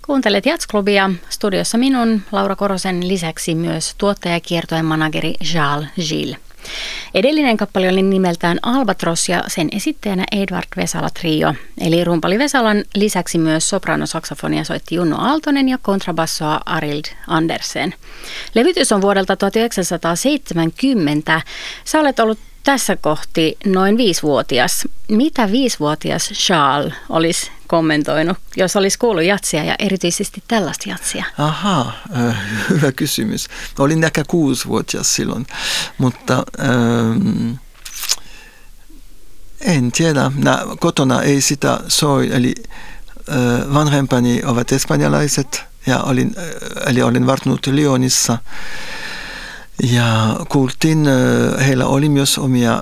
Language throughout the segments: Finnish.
Kuuntelet Jazzklubia. Studiossa minun, Laura Korosen lisäksi myös tuottajakiertojen manageri Charles Gilles. Edellinen kappale oli nimeltään Albatros ja sen esittäjänä Edvard Vesala Trio. Eli rumpali Vesalan lisäksi myös sopranosaksofonia soitti Junno Aaltonen ja kontrabassoa Arild Andersen. Levytys on vuodelta 1970. Sä olet ollut tässä kohti noin 5-vuotias. Mitä 5-vuotias Charles olisi kommentoinut, jos olisi kuullut jatsia ja erityisesti tällaista jatsia? Hyvä kysymys. Olin ehkä 6-vuotias silloin, mutta en tiedä. Kotona ei sitä soi, eli vanhempani ovat espanjalaiset ja olin varttunut Lyonissa. Ja kuultiin, heillä oli myös omia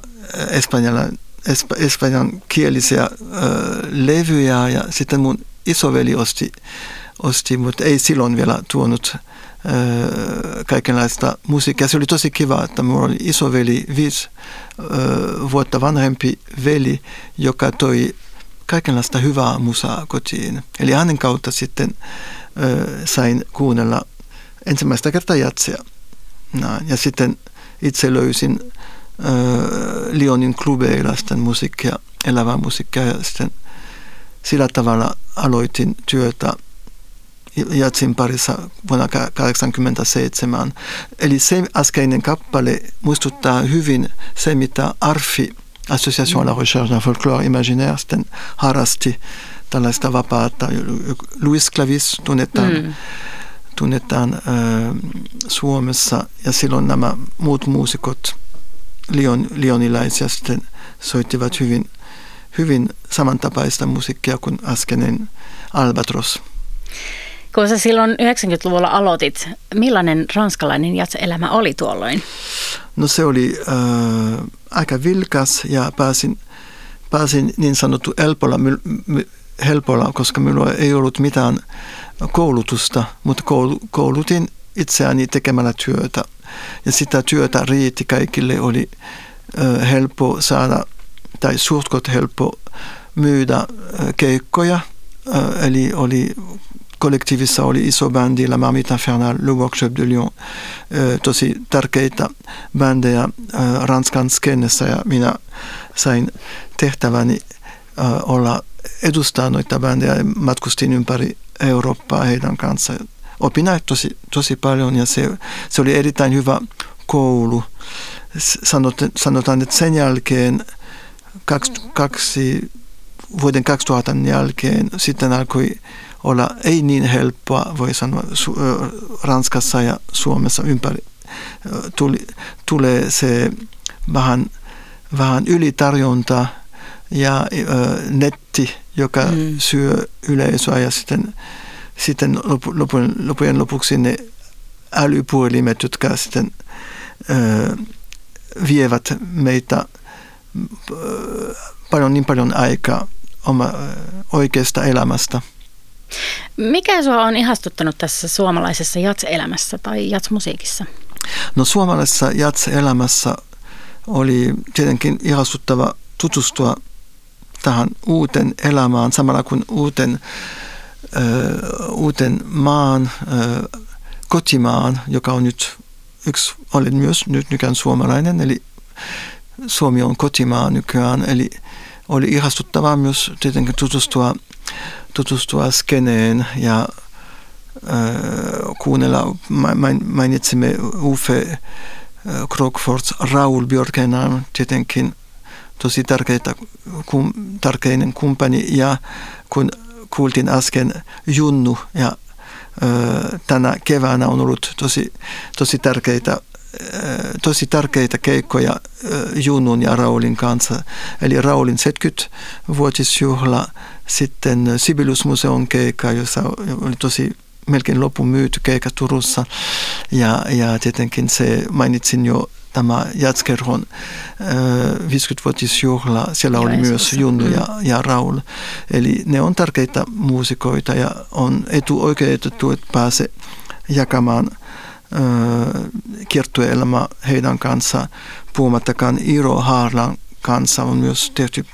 espanjankielisiä levyjä ja sitten mun isoveli osti, mutta ei silloin vielä tuonut kaikenlaista musiikkia. Se oli tosi kiva, että minulla oli isoveli, 5 vuotta vanhempi veli, joka toi kaikenlaista hyvää musaa kotiin. Eli hänen kautta sitten sain kuunnella ensimmäistä kertaa jatsia. Ja sitten itse löysin Lyonin klubeilla sitten musiikkia, elävää musiikkia ja sitten sillä tavalla aloitin työtä jatsin parissa vuonna 1987. Eli se äskeinen kappale muistuttaa hyvin se, mitä ARFI, Association à la Recherche d'un Folklore Imaginaire, sitten harrasti tällaista vapaata. Louis Clavis tunnetaan Suomessa ja silloin nämä muut muusikot, lyonilaisia, sitten soittivat hyvin samantapaista musiikkia kuin äskeinen Albatros. Kun sä silloin 90-luvulla aloitit, millainen ranskalainen jatselämä oli tuolloin? No se oli aika vilkas ja pääsin niin sanottu helpolla, koska minulla ei ollut mitään koulutusta, mutta koulutin itseäni tekemällä työtä. Ja sitä työtä riitti kaikille, oli helppo saada, tai suhtkot helppo myydä keikkoja. Eli kollektiivissa oli iso bändi, La Marmite Infernale, Le Workshop de Lyon, tosi tärkeitä bändejä Ranskan skennessä, ja minä sain tehtäväni olla edustaa noita bändejä ja matkustin ympäri Eurooppaa heidän kanssa. Opin tosi paljon ja se oli erittäin hyvä koulu. Sanotaan, että sen jälkeen, vuoden 2000 jälkeen, sitten alkoi olla ei niin helppoa, voi sanoa, Ranskassa ja Suomessa ympäri. Tulee se vähän ylitarjonta ja netti, joka syö yleisöä ja sitten lopujen lopuksi ne älypuhelimet, jotka sitten vievät meitä niin paljon aikaa oikeasta elämästä. Mikä sinua on ihastuttanut tässä suomalaisessa jatselämässä tai jatsmusiikissa? No suomalaisessa jatselämässä oli tietenkin ihastuttava tutustua tähän uuteen elämään samalla kuin uuteen maan, kotimaan, joka on nyt olen myös nyt nykyään suomalainen, eli Suomi on kotimaa nykyään, eli oli ihastuttavaa myös tietenkin tutustua skeneen ja kuunnella, mainitsimme Uffe Krokfords, Raoul Björkenan, tietenkin tosi tärkeinen kumppani, ja kun kuultiin äsken Junnu, ja tänä keväänä on ollut tosi tärkeitä keikkoja Junnun ja Raulin kanssa. Eli Raulin 70-vuotisjuhla, sitten Sibelius-museon keikka, jossa oli tosi melkein lopun myyty keikka Turussa. Ja tietenkin mainitsin jo tämä Jazzkerhon 50-vuotisjuhla, siellä oli myös Junnu ja Raul. Eli ne on tärkeitä muusikoita ja on etuoikeutettu, että pääsee jakamaan kiertueelämä heidän kanssa, puhumattakaan Iiro Haarlan kanssa on myös tehty